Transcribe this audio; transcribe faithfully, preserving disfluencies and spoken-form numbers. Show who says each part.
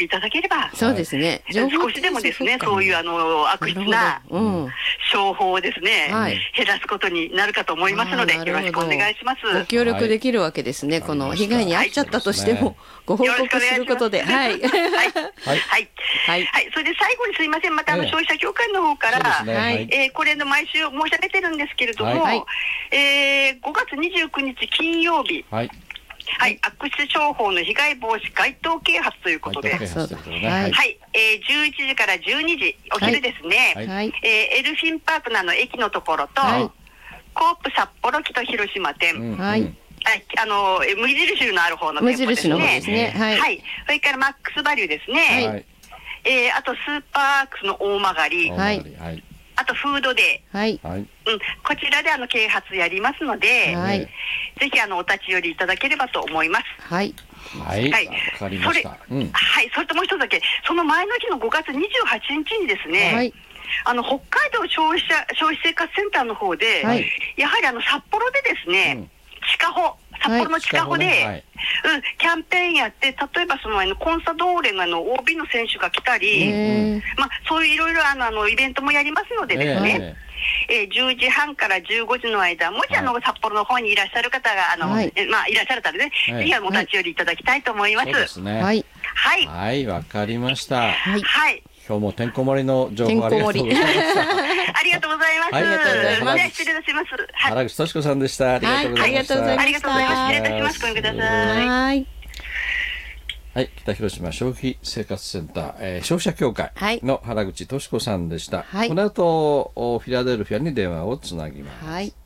Speaker 1: いただければ、
Speaker 2: そうですね。
Speaker 1: 少しでもですね、そういうあの悪質な商法をですね、はい、減らすことになるかと思いますので、よろしくお願いします。
Speaker 2: ご協力できるわけですね。はい、この被害に遭っちゃったとしても、はい、ご報告することで、はい。はい。
Speaker 1: はい。はい。はい。それで最後にすいません、またあの消費者協会の方から、ね、はい、えー、これの毎週申し上げてるんですけれども、はい、えー、ごがつにじゅうくにち金曜日、はい。はい、悪質商法の被害防止街頭啓発ということで、はい、はい、えー、じゅういちじからじゅうにじ、お昼ですね、はい、えー、エルフィンパートナーの駅のところと、はい、コープ札幌北広島店、うん、はい、あの無印のある方の店舗ですね。無印の方ですね。はい。はい、それからマックスバリューですね。はい。えー、あとスーパーアークスの大曲。はい。あとフードデー。はい。うん、こちらであの啓発やりますので、はい。ぜひあのお立ち寄りいただければと思います。はい。
Speaker 3: はい。はい。わかりました。
Speaker 1: うん、はい。それともう一つだけ、その前の日のごがつにじゅうはちにちにですね。はい。あの北海道消費者消費生活センターの方で、はい、やはりあの札幌でですね、うん、地下穂札幌の地下穂で、はいねはい、うん、キャンペーンやって、例えばそのあのコンサドーレの オービー の選手が来たり、まあ、そういういろいろあのあのイベントもやりますのでですね、えーえー、じゅうじはんからじゅうごじの間、もしあの、はい、札幌の方にいらっしゃる方があの、はい、まあ、いらっしゃる方でね、はい、ぜひお立ち寄りいただきたいと思います。そうですね。はい。
Speaker 3: はい。はい、わかりました。はい。はい。今日もてんこ盛りの情報ありがとうございました。
Speaker 1: ありがとうございます。ありがとうございます。失礼いたします。
Speaker 3: 原口敏子さんでした。ありがとうございました。
Speaker 1: ありがとうございます。失礼いたします。ごめんください。はい。
Speaker 3: はい、北広島消費生活センター、えー、消費者協会の原口敏子さんでした。はい、この後フィラデルフィアに電話をつなぎます。はい。